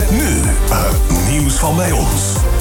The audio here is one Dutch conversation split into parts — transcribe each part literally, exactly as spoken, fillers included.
Met nu het nieuws van bij ons.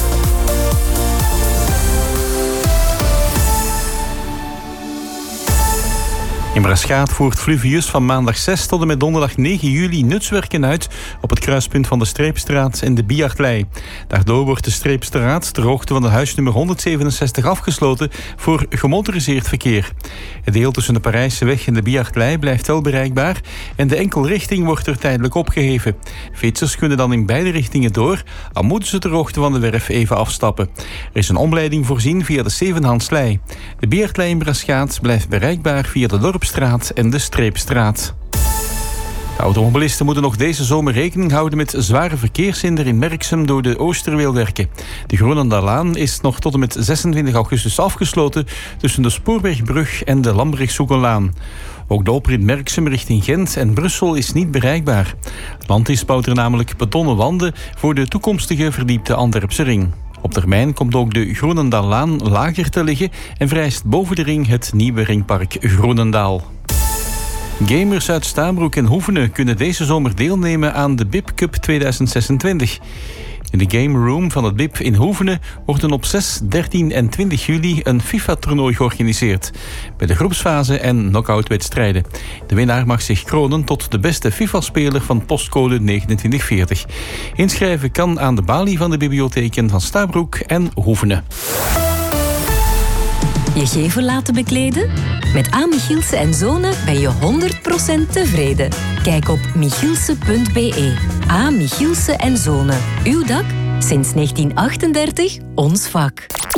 In Braschaat voert Fluvius van maandag zes tot en met donderdag negen juli nutswerken uit op het kruispunt van de Streepstraat en de Biartlei. Daardoor wordt de Streepstraat ter hoogte van de huisnummer honderdzevenenzestig afgesloten voor gemotoriseerd verkeer. Het deel tussen de Parijseweg en de Biartlei blijft wel bereikbaar en de enkelrichting wordt er tijdelijk opgeheven. Fietsers kunnen dan in beide richtingen door, al moeten ze ter hoogte van de werf even afstappen. Er is een omleiding voorzien via de Zevenhandslei. De Biartlei in Braschaat blijft bereikbaar via de Dorpstraat en de Streepstraat. De automobilisten moeten nog deze zomer rekening houden met zware verkeershinder in Merksem door de Oosterweelwerken. De Groenendalaan is nog tot en met zesentwintig augustus afgesloten tussen de Spoorwegbrug en de Lambrechtshoekenlaan. Ook de oprit Merksem richting Gent en Brussel is niet bereikbaar. Landis bouwt er namelijk betonnen wanden voor de toekomstige verdiepte Antwerpse ring. Op termijn komt ook de Groenendaallaan lager te liggen en vereist boven de ring het nieuwe ringpark Groenendaal. Gamers uit Stabroek en Hoevenen kunnen deze zomer deelnemen aan de B I P Cup tweeduizend zesentwintig. In de Game Room van het B I P in Hoevenen wordt op zes, dertien en twintig juli een FIFA-toernooi georganiseerd. Bij de groepsfase en knock-out-wedstrijden. De winnaar mag zich kronen tot de beste FIFA-speler van postcode negenentwintig veertig. Inschrijven kan aan de balie van de bibliotheken van Stabroek en Hoevenen. Je gevel laten bekleden? Met A. Michielsen en Zonen ben je honderd procent tevreden. Kijk op michielsen punt b e. A. Michielsen en Zonen. Uw dak? Sinds negentien achtendertig ons vak.